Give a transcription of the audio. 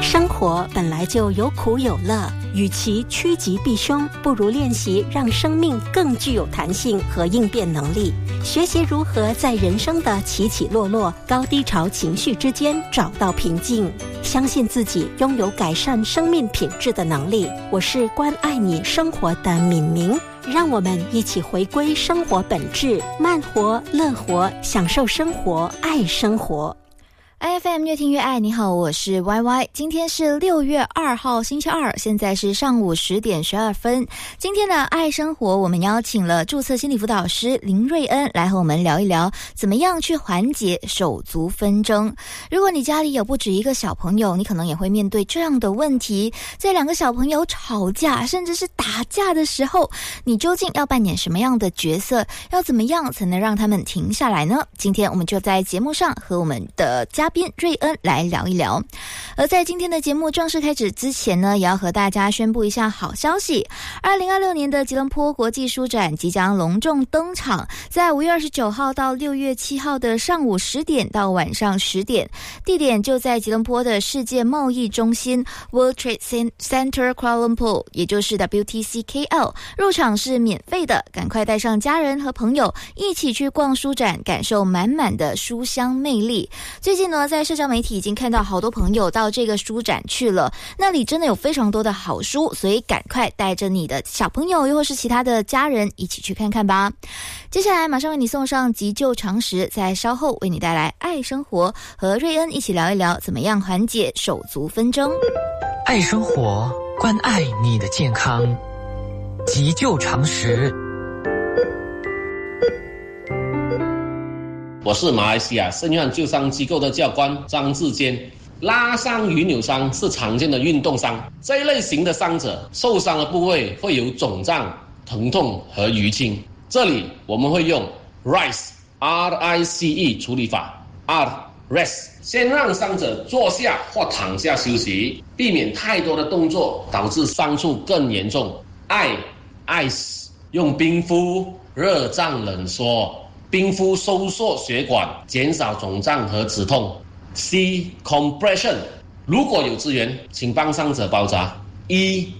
生活本来就有苦有乐，与其趋吉避凶，不如练习让生命更具有弹性和应变能力，学习如何在人生的起起落落、高低潮情绪之间找到平静，相信自己拥有改善生命品质的能力。我是关爱你生活的敏明，让我们一起回归生活本质，慢活、乐活，享受生活，爱生活。 IFM 越听越爱，你好，我是 YY。 今天是6月2号星期二，现在是上午10点12分。今天的爱生活，我们邀请了注册心理辅导师林瑞恩来和我们聊一聊怎么样去缓解手足纷争。如果你家里有不止一个小朋友，你可能也会面对这样的问题，在两个小朋友吵架甚至是打架的时候，你究竟要扮演什么样的角色，要怎么样才能让他们停下来呢？今天我们就在节目上和我们的嘉宾瑞恩来聊一聊。而在今天的节目正式开始之前呢，也要和大家宣布一下好消息。2026年的吉隆坡国际书展即将隆重登场，在5月29号到6月7号的上午10点到晚上10点，地点就在吉隆坡的世界贸易中心 World Trade Center Kuala Lumpur， 也就是 WTC KL。 入场是免费的，赶快带上家人和朋友一起去逛书展，感受满满的书香魅力。最近呢，在社交媒体已经看到好多朋友到这个书展去了，那里真的有非常多的好书，所以赶快带着你的小朋友又或是其他的家人一起去看看吧。接下来马上为你送上急救常识，在稍后为你带来爱生活，和瑞恩一起聊一聊怎么样缓解手足纷争。 爱生活，关爱你的健康，急救常识。 我是马来西亚圣约翰救伤机构的教官张志坚。拉伤与扭伤是常见的运动伤，这一类型的伤者受伤的部位会有肿胀、疼痛和淤青。这里我们会用 RICE 处理法 ，rest， 先让伤者坐下或躺下休息，避免太多的动作导致伤处更严重。ice 用冰敷、热胀冷缩。冰敷收缩血管，减少肿胀和止痛。C compression， 如果有资源，请帮伤者包扎。E